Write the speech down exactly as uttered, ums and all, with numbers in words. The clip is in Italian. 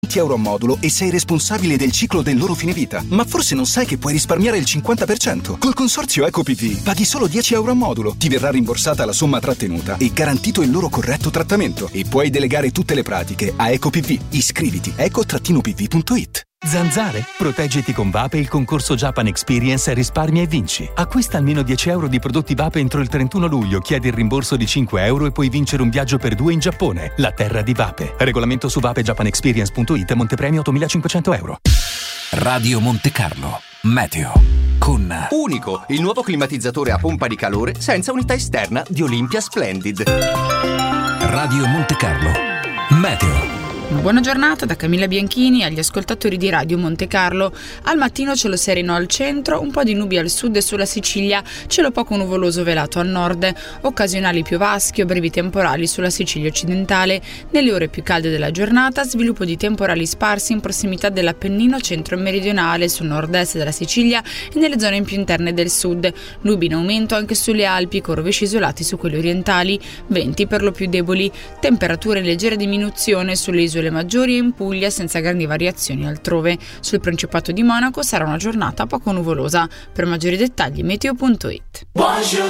euro a modulo e sei responsabile del ciclo del loro fine vita. Ma forse non sai che puoi risparmiare il cinquanta per cento. Col consorzio EcoPV paghi solo dieci euro a modulo, ti verrà rimborsata la somma trattenuta e garantito il loro corretto trattamento. E puoi delegare tutte le pratiche a EcoPV. Iscriviti eco P V punto it. Zanzare? Proteggiti con Vape il concorso Japan Experience Risparmia e vinci. Acquista almeno dieci euro di prodotti Vape entro il trentuno luglio, chiedi il rimborso di cinque euro e puoi vincere un viaggio per due in Giappone, la terra di Vape. Regolamento su vape japan experience punto it. Montepremio ottomilacinquecento euro. Radio Monte Carlo. Meteo. Con Unico, il nuovo climatizzatore a pompa di calore senza unità esterna di Olympia Splendid. Radio Monte Carlo. Meteo. Una buona giornata da Camilla Bianchini agli ascoltatori di Radio Monte Carlo. Al mattino cielo sereno al centro, un po' di nubi al sud e sulla Sicilia, cielo poco nuvoloso velato al nord, occasionali piovaschi o brevi temporali sulla Sicilia occidentale. Nelle ore più calde della giornata, sviluppo di temporali sparsi in prossimità dell'Appennino centro-meridionale, sul nord-est della Sicilia e nelle zone più interne del sud. Nubi in aumento anche sulle Alpi, con rovesci isolati su quelle orientali, venti per lo più deboli, temperature in leggera diminuzione sulle isole maggiori e in Puglia senza grandi variazioni altrove. Sul Principato di Monaco sarà una giornata poco nuvolosa. Per maggiori dettagli meteo punto it.